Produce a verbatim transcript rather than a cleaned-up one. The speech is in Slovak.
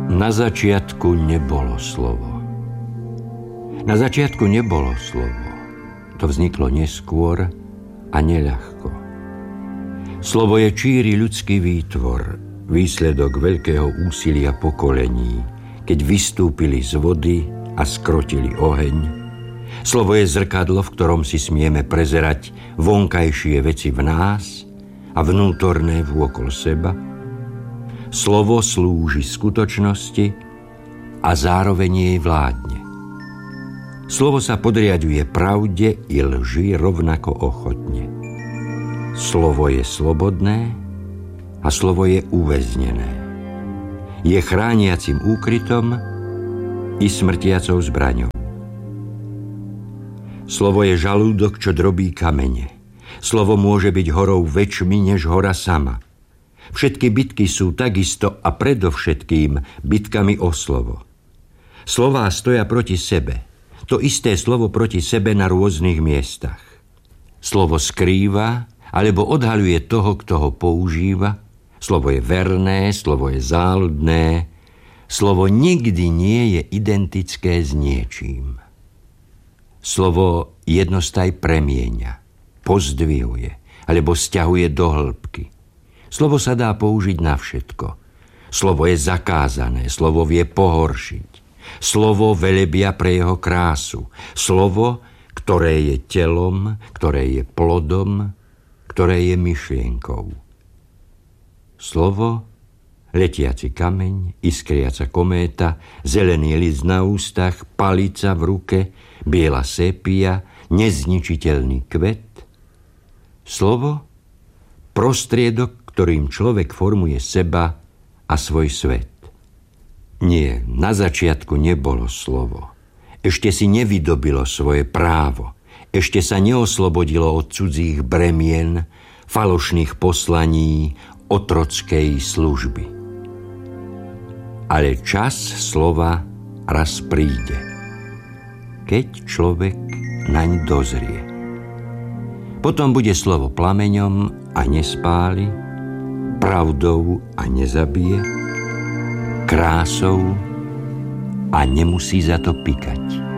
Na začiatku nebolo slovo. Na začiatku nebolo slovo. To vzniklo neskôr a neľahko. Slovo je číry ľudský výtvor, výsledok veľkého úsilia pokolení, keď vystúpili z vody a skrotili oheň. Slovo je zrkadlo, v ktorom si smieme prezerať vonkajšie veci v nás a vnútorné vôkol seba. Slovo slúži skutočnosti a zároveň jej vládne. Slovo sa podriaďuje pravde i lži rovnako ochotne. Slovo je slobodné a slovo je uväznené. Je chrániacim úkrytom i smrtiacou zbraňou. Slovo je žalúdok, čo drobí kamene. Slovo môže byť horou väčšmi než hora sama. Všetky bitky sú takisto a predovšetkým bitkami o slovo. Slová stoja proti sebe. To isté slovo proti sebe na rôznych miestach. Slovo skrýva alebo odhaľuje toho, kto ho používa. Slovo je verné, slovo je záľudné. Slovo nikdy nie je identické s niečím. Slovo jednostaj premieňa, pozdvihuje alebo sťahuje do hĺbky. Slovo sa dá použiť na všetko. Slovo je zakázané, slovo vie pohoršiť. Slovo velebia pre jeho krásu. Slovo, ktoré je telom, ktoré je plodom, ktoré je myšlienkou. Slovo, letiaci kameň, iskriaca kométa, zelený list na ústach, palica v ruke, biela sépia, nezničiteľný kvet. Slovo, prostriedok, ktorým človek formuje seba a svoj svet. Nie, na začiatku nebolo slovo. Ešte si nevydobilo svoje právo. Ešte sa neoslobodilo od cudzích bremien, falošných poslaní, otrockej služby. Ale čas slova raz príde, keď človek naň dozrie. Potom bude slovo plameňom a nespáli, pravdou a nezabije, krásou a nemusí za to pikať.